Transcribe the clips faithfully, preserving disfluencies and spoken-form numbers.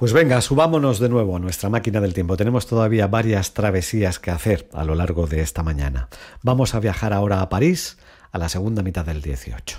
Pues venga, subámonos de nuevo a nuestra máquina del tiempo. Tenemos todavía varias travesías que hacer a lo largo de esta mañana. Vamos a viajar ahora a París, a la segunda mitad del dieciocho.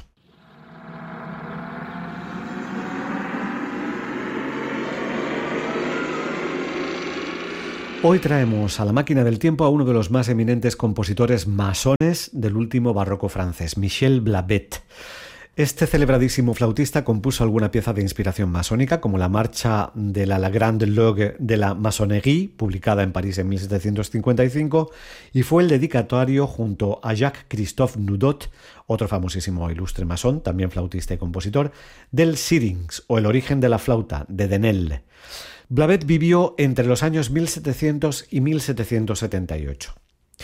Hoy traemos a la máquina del tiempo a uno de los más eminentes compositores masones del último barroco francés, Michel Blavet. Este celebradísimo flautista compuso alguna pieza de inspiración masónica, como la marcha de la, la Grande Loge de la Maçonnerie, publicada en París en mil setecientos cincuenta y cinco, y fue el dedicatorio junto a Jacques-Christophe Nudot, otro famosísimo e ilustre masón, también flautista y compositor, del Syrinx, o el origen de la flauta, de Denel. Blavet vivió entre los años mil setecientos y mil setecientos setenta y ocho.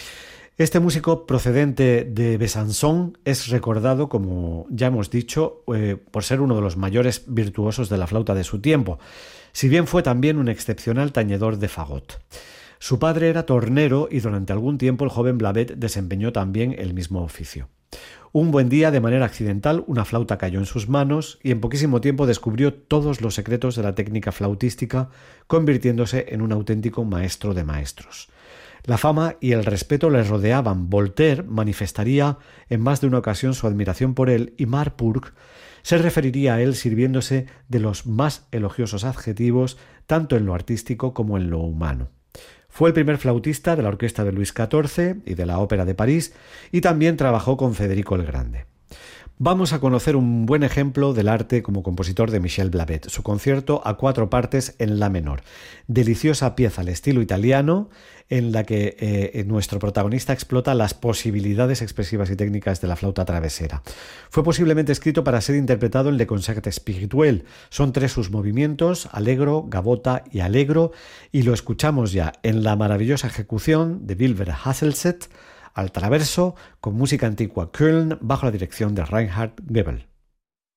Este músico procedente de Besançon es recordado, como ya hemos dicho, eh, por ser uno de los mayores virtuosos de la flauta de su tiempo, si bien fue también un excepcional tañedor de fagot. Su padre era tornero y durante algún tiempo el joven Blavet desempeñó también el mismo oficio. Un buen día, de manera accidental, una flauta cayó en sus manos y en poquísimo tiempo descubrió todos los secretos de la técnica flautística, convirtiéndose en un auténtico maestro de maestros. La fama y el respeto le rodeaban. Voltaire manifestaría en más de una ocasión su admiración por él y Marburg se referiría a él sirviéndose de los más elogiosos adjetivos tanto en lo artístico como en lo humano. Fue el primer flautista de la orquesta de Luis catorce y de la Ópera de París y también trabajó con Federico el Grande. Vamos a conocer un buen ejemplo del arte como compositor de Michel Blavet, su concierto a cuatro partes en la menor. Deliciosa pieza al estilo italiano en la que eh, nuestro protagonista explota las posibilidades expresivas y técnicas de la flauta travesera. Fue posiblemente escrito para ser interpretado en Le Concert Spirituel. Son tres sus movimientos, allegro, gavota y allegro, y lo escuchamos ya en la maravillosa ejecución de Wilbur Hasselset, al traverso, con música antigua Köln, bajo la dirección de Reinhard Goebel.